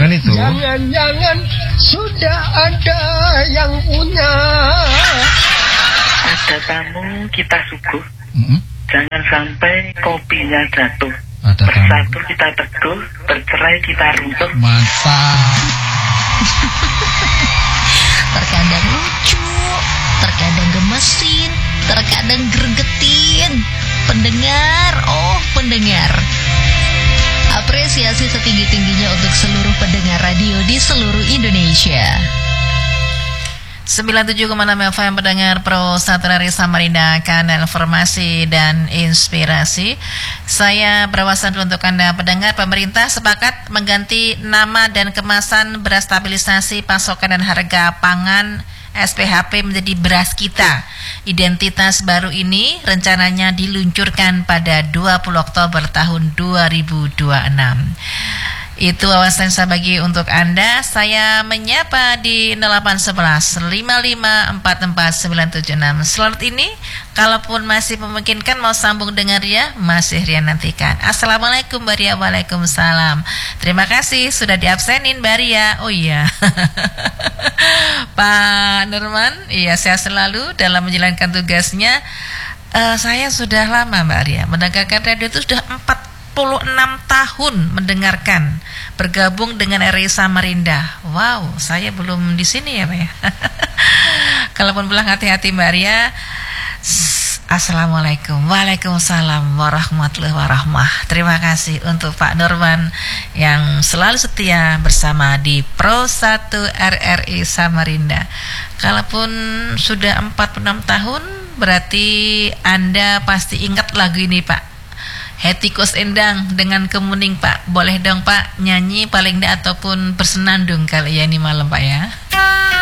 Bukan itu. Jangan-jangan sudah ada yang punya. Ada tamu kita suguh. Jangan sampai kopinya jatuh. Ada Bersatu kita teguh, bercerai kita runtuh. Mantap. Terkadang lucu, terkadang gemesin, terkadang gregetin. Pendengar, apresiasi setinggi-tingginya untuk seluruh pendengar radio di seluruh Indonesia. 97,6 FM pendengar Pro 1 dari Samarinda, kanal informasi dan inspirasi. Saya berwawasan untuk Anda pendengar. Pemerintah sepakat mengganti nama dan kemasan beras stabilisasi pasokan dan harga pangan SPHP menjadi beras kita. Identitas baru ini rencananya diluncurkan pada 20 Oktober tahun 2026. Itu wawasan saya bagi untuk Anda. Saya menyapa di 0811 5544 976. Slot ini kalaupun masih memungkinkan mau sambung dengan Ria, masih Ria nantikan. Assalamualaikum Mbak Ria. Waalaikumsalam. Terima kasih sudah diabsenin Mbak Ria. Oh iya. Pak Nurman, iya sehat selalu dalam menjalankan tugasnya. Saya sudah lama Mbak Ria mendengarkan radio itu sudah 46 tahun mendengarkan, bergabung dengan RRI Samarinda. Wow, saya belum di sini ya Pak ya. Kalaupun pulang hati-hati Mbak Ria. Assalamualaikum. Waalaikumsalam warahmatullahi wabarakatuh. Terima kasih untuk Pak Nurman yang selalu setia bersama di Pro 1 RRI Samarinda. Kalaupun sudah 46 tahun, berarti Anda pasti ingat lagu ini Pak. Hetikus Endang dengan Kemuning Pak. Boleh dong Pak nyanyi paling enggak ataupun bersenandung kali ya ini malam Pak ya.